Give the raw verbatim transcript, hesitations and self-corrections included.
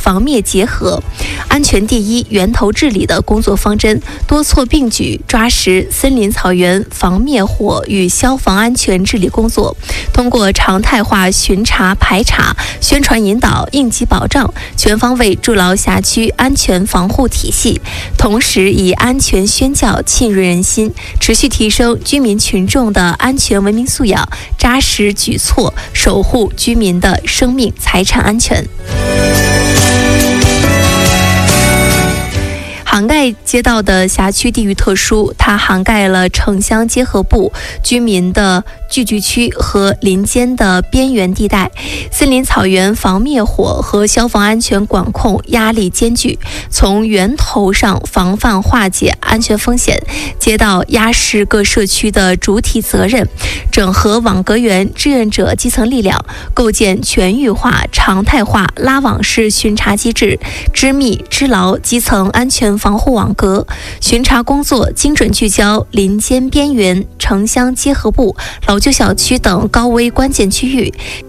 防灭结合、安全第一、源头治理的工作方针，多措并举，抓实森林草原防灭火与消防安全治理工作，通过常态化巡查排查、宣传引导、应急保障，全方位筑牢辖区安全防护体系，同时以安全宣教沁润人心，持续提升居民群众的安全文明素养，扎实举措守护居民的生命财产安全。涵盖街道的辖区地域特殊，它涵盖了城乡结合部居民的聚居区和林间的边缘地带，森林草原防灭火和消防安全管控压力艰巨，从源头上防范化解安全风险，街道压实各社区的主体责任，整合网格员、志愿者基层力量，构建全域化、常态化拉网式巡查机制，织密织牢基层安全防护网格，巡查工作精准聚焦林间边缘、城乡结合部、老旧小区等高危关键区域，